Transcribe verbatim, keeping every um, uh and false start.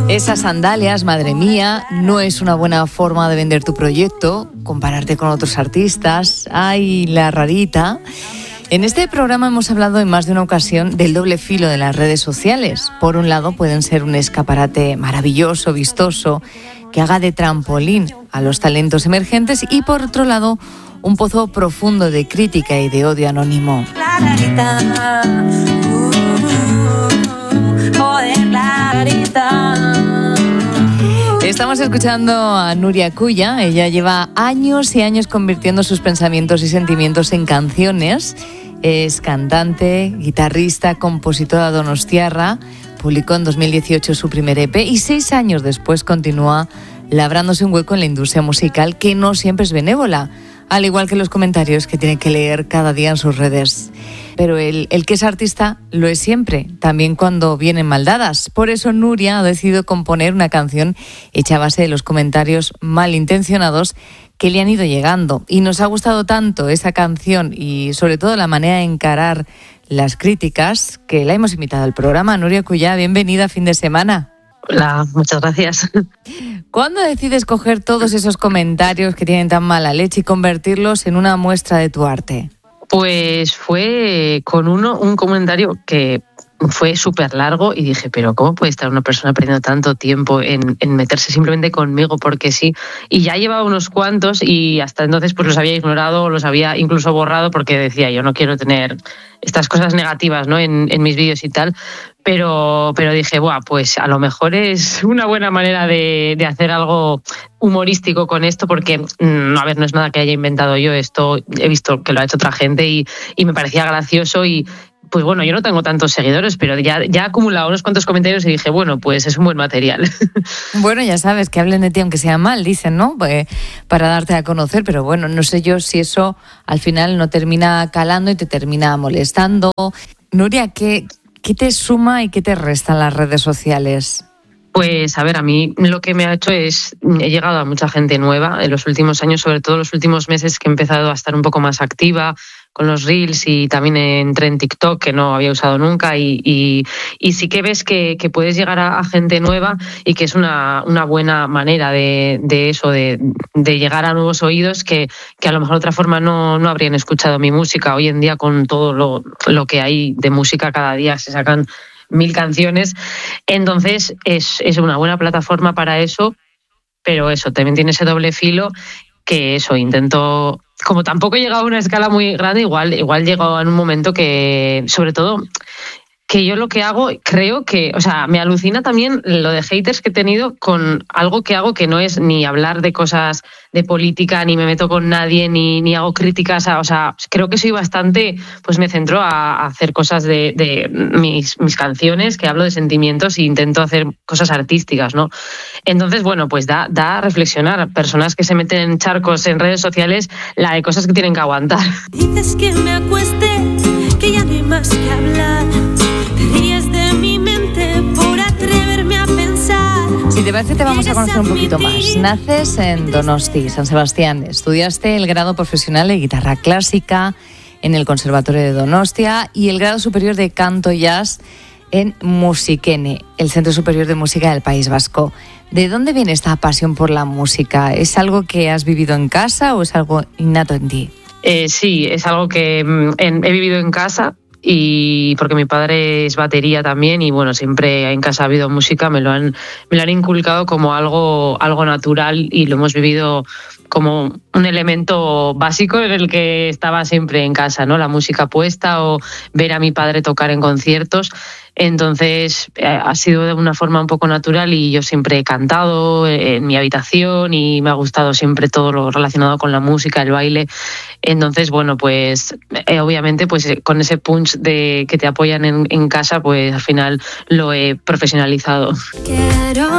Esas sandalias, madre mía, no es una buena forma de vender tu proyecto, compararte con otros artistas. Ay, la rarita. En este programa hemos hablado en más de una ocasión del doble filo de las redes sociales. Por un lado, pueden ser un escaparate maravilloso, vistoso, que haga de trampolín a los talentos emergentes, y por otro lado, un pozo profundo de crítica y de odio anónimo. La rarita. Uh, joder, la rarita. Estamos escuchando a Nuria Culla. Ella lleva años y años convirtiendo sus pensamientos y sentimientos en canciones. Es cantante, guitarrista, compositora donostiarra. Publicó en dos mil dieciocho su primer E P y seis años después continúa labrándose un hueco en la industria musical, que no siempre es benévola, al igual que los comentarios que tiene que leer cada día en sus redes. Pero el, el que es artista lo es siempre, también cuando vienen maldadas. Por eso Nuria ha decidido componer una canción hecha a base de los comentarios malintencionados que le han ido llegando. Y nos ha gustado tanto esa canción y sobre todo la manera de encarar las críticas, que la hemos invitado al programa. Nuria Culla, bienvenida a Fin de Semana. Hola, muchas gracias. ¿Cuándo decides coger todos esos comentarios que tienen tan mala leche y convertirlos en una muestra de tu arte? Pues fue con uno un comentario que fue súper largo y dije, pero ¿cómo puede estar una persona perdiendo tanto tiempo en, en meterse simplemente conmigo porque sí? Y ya llevaba unos cuantos y hasta entonces pues los había ignorado, los había incluso borrado, porque decía, yo no quiero tener estas cosas negativas, ¿no?, en, en mis vídeos y tal. Pero, pero dije, buah, pues a lo mejor es una buena manera de, de hacer algo humorístico con esto, porque, mm, a ver, no es nada que haya inventado yo, esto he visto que lo ha hecho otra gente y, y me parecía gracioso. Y pues bueno, yo no tengo tantos seguidores, pero ya, ya he acumulado unos cuantos comentarios y dije, bueno, pues es un buen material. Bueno, ya sabes, que hablen de ti aunque sea mal, dicen, ¿no?, pues, para darte a conocer, pero bueno, no sé yo si eso al final no termina calando y te termina molestando. Nuria, ¿qué, qué te suma y qué te resta en las redes sociales? Pues a ver, a mí lo que me ha hecho es, he llegado a mucha gente nueva en los últimos años, sobre todo los últimos meses que he empezado a estar un poco más activa con los reels, y también entré en TikTok, que no había usado nunca, y, y, y sí que ves que, que puedes llegar a, a gente nueva y que es una, una buena manera de, de eso, de, de llegar a nuevos oídos que, que a lo mejor de otra forma no, no habrían escuchado mi música. Hoy en día, con todo lo, lo que hay de música, cada día se sacan mil canciones, entonces es, es una buena plataforma para eso, pero eso también tiene ese doble filo, que eso, intento, como tampoco he llegado a una escala muy grande, igual, igual llego en un momento que, sobre todo, que yo lo que hago, creo que, o sea, me alucina también lo de haters que he tenido con algo que hago que no es ni hablar de cosas de política, ni me meto con nadie, ni, ni hago críticas, a, o sea, creo que soy bastante, pues me centro a, a hacer cosas de, de mis, mis canciones, que hablo de sentimientos e intento hacer cosas artísticas, ¿no? Entonces, bueno, pues da, da a reflexionar. Personas que se meten en charcos en redes sociales, la de cosas que tienen que aguantar. Dices que me acueste, que ya no hay más que hablar. Ríes de mi mente por atreverme a pensar. Si te parece, te vamos a conocer un poquito más. Naces en Donosti, San Sebastián. Estudiaste el grado profesional de guitarra clásica en el Conservatorio de Donostia y el grado superior de canto jazz en Musikene, el Centro Superior de Música del País Vasco. ¿De dónde viene esta pasión por la música? ¿Es algo que has vivido en casa o es algo innato en ti? Eh, sí, es algo que mm, en, he vivido en casa. Y porque mi padre es batería también, y bueno, siempre en casa ha habido música, me lo han, me lo han inculcado como algo, algo natural, y lo hemos vivido como un elemento básico en el que estaba siempre en casa, ¿no? La música puesta o ver a mi padre tocar en conciertos. Entonces eh, ha sido de una forma un poco natural, y yo siempre he cantado en mi habitación y me ha gustado siempre todo lo relacionado con la música, el baile. Entonces, bueno, pues eh, obviamente pues con ese punch de que te apoyan en, en casa, pues al final lo he profesionalizado. Quiero